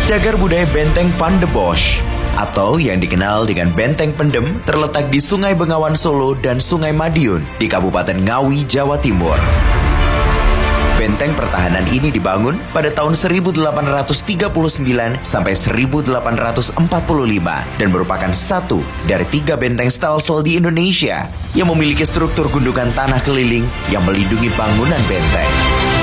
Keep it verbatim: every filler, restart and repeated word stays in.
Cagar budaya Benteng Van de Bosch atau yang dikenal dengan Benteng Pendem terletak di Sungai Bengawan Solo dan Sungai Madiun di Kabupaten Ngawi, Jawa Timur. Benteng pertahanan ini dibangun pada tahun seribu delapan ratus tiga puluh sembilan sampai seribu delapan ratus empat puluh lima dan merupakan satu dari tiga benteng Stelsel di Indonesia yang memiliki struktur gundukan tanah keliling yang melindungi bangunan benteng.